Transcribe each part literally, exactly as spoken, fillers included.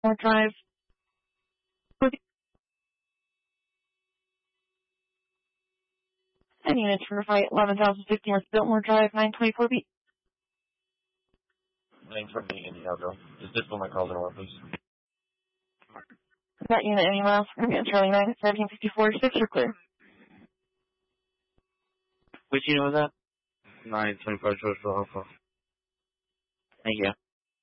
More Drive. And units for Flight eleven thousand fifty North Biltmore Drive, nine twenty-four B. Thanks for being in the outro. Just disable my calls in order, please. That unit, any miles? I'm getting Charlie nine, seventeen fifty-four, six are clear. Which unit was that? nine twenty-five Georgeville Alpha. Thank you.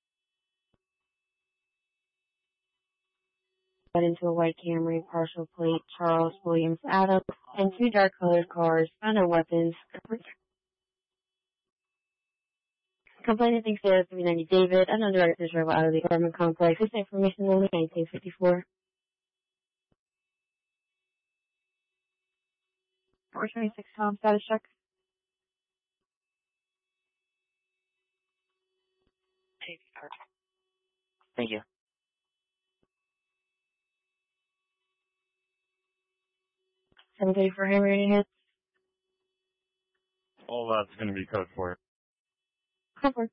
Got into a white Camry, partial plate, Charles Williams Adams, and two dark colored cars, found no weapons. Complainant thinks they have three ninety David, unknown directors drove out of the apartment complex. This information only nineteen fifty-four. four twenty-six Tom, status check. Thank you. seven thirty-four Hammer, any hits? All that's going to be code for it. Cover.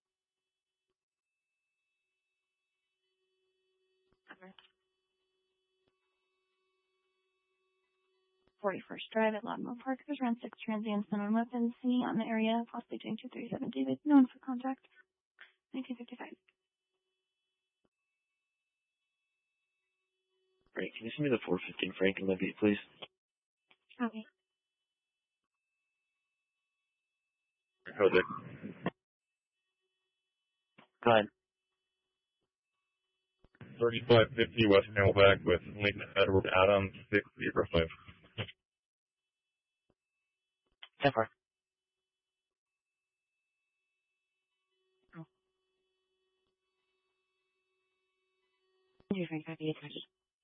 forty-first Drive at Lodmore Park. There's around six transients and on weapons. C on the area, possibly doing two thirty-seven David. Known for contact. nineteen fifty-five. Great. Can you send me the four fifteen Frank and Libby, please? Okay. Code it. Go ahead. thirty-five fifty West Camelback with Lincoln Edward Adams, six zero five. ten four. Frank, copy attached.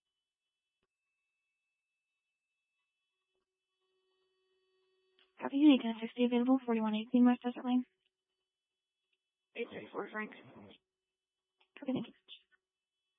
Copy, unit ten sixty available, forty-one eighteen West Desert Lane. eight thirty-four Frank. Okay, thank you.